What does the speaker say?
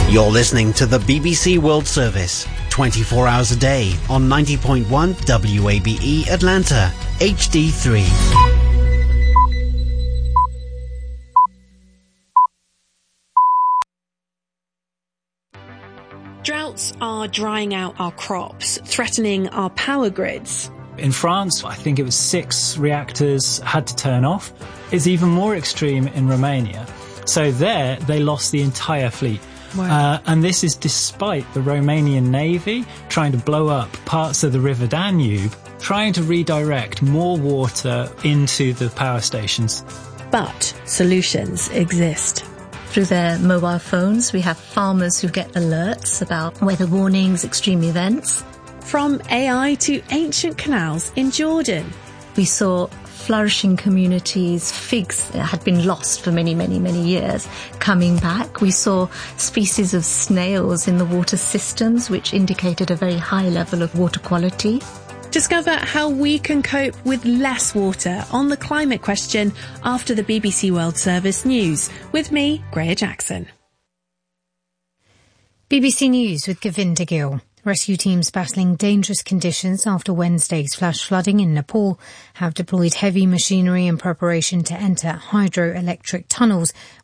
You're listening to the BBC World Service, 24 hours a day on 90.1 WABE Atlanta, HD3. Droughts are drying out our crops, threatening our power grids. In France, I think it was 6 reactors had to turn off. It's even more extreme in Romania. So there, they lost the entire fleet. Wow. And this is despite the Romanian Navy trying to blow up parts of the River Danube, trying to redirect more water into the power stations. But solutions exist. Through their mobile phones, we have farmers who get alerts about weather warnings, extreme events. From AI to ancient canals in Jordan. We saw flourishing communities, figs that had been lost for many, many, many years, coming back. We saw species of snails in the water systems, which indicated a very high level of water quality. Discover how we can cope with less water on the climate question after the BBC World Service news. With me, Greer Jackson. BBC News with Govinda Gill. Rescue teams battling dangerous conditions after Wednesday's flash flooding in Nepal have deployed heavy machinery in preparation to enter hydroelectric tunnels